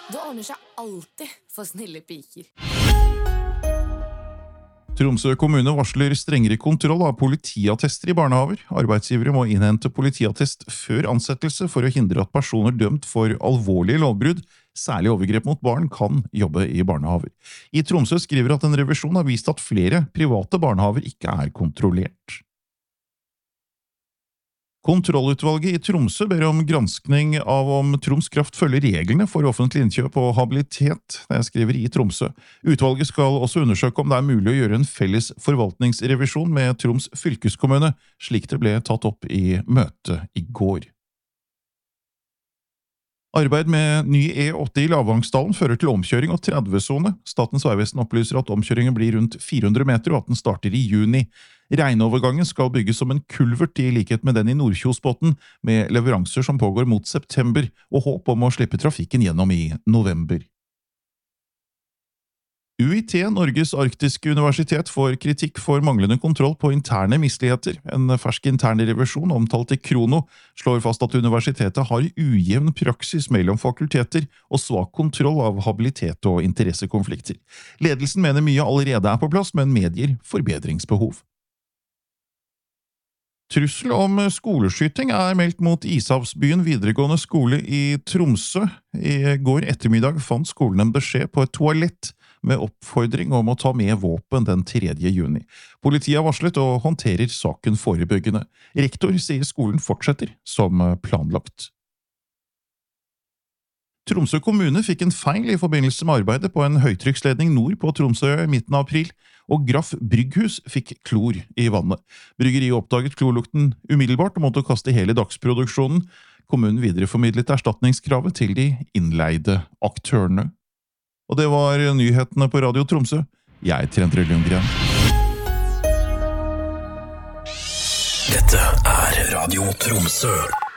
Det ordner seg alltid for snille piker. Tromsø kommune varsler strengere kontroll av politiattester i barnehaver. Arbeidsgivere må innhente politiattest før ansettelse for å hindre at personer dømt for alvorlige lovbrudd, særlig overgrep mot barn, kan jobbe i barnehaver. I Tromsø skriver at en revisjon har vist at flere private barnehaver ikke er kontrollert. Kontrollutvalget i Tromsø ber om granskning av om Troms Kraft følger reglene for offentlig innkjøp og habilitet, det skriver i Tromsø. Utvalget skal også undersøke om det er mulig å gjøre en felles forvaltningsrevisjon med Troms fylkeskommune, slik det ble tatt opp i møte i går. Arbeid med ny E8 i Lavangsdalen fører til omkjøring og 30-zone. Statens vegvesen opplyser at omkjøringen blir rundt 400 meter og at den starter i juni. Regnovergangen skal bygges som en kulvert i likhet med den i Nordkjosbotn, med leveranser som pågår mot september, og håp om å slippe trafikken gjennom i november. UiT, Norges arktiske universitet, får kritikk for manglende kontroll på interne misligheter. En fersk intern revisjon omtalt i Krono slår fast at universitetet har ujevn praksis mellom fakulteter og svak kontroll av habilitet og interessekonflikter. Ledelsen mener mye allerede er på plass, men medgir forbedringsbehov. Trussel om skoleskyting er meldt mot Ishavsbyen videregående skole i Tromsø. I går ettermiddag fant skolen en beskjed på et toalett med oppfordring om å ta med våpen den 3. juni. Politiet har varslet og håndterer saken forebyggende. Rektor sier skolen fortsetter som planlagt. Tromsø kommune fikk en feil i forbindelse med arbeidet på en høytrykksledning nord på Tromsø i midten av april, og Graff Brygghus fikk klor i vannet. Bryggeriet oppdaget klorlukten umiddelbart og måtte kaste hele dagsproduksjonen. Kommunen videreformidlet erstatningskravet til de innleide aktørene. Og det var nyhetene på Radio Tromsø. Jeg heter Endre Lundgren. Dette er Radio Tromsø.